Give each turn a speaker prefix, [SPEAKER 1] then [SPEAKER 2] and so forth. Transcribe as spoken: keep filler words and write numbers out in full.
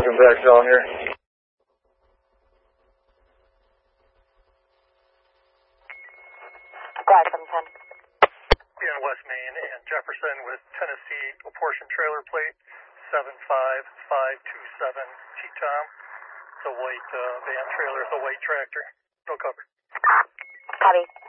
[SPEAKER 1] Welcome back, John here.
[SPEAKER 2] Drive seven ten.
[SPEAKER 3] In West Main and Jefferson with Tennessee apportioned trailer plate seven five five two seven T-Tom. It's a white uh, van trailer, it's a white tractor. No cover.
[SPEAKER 2] Copy.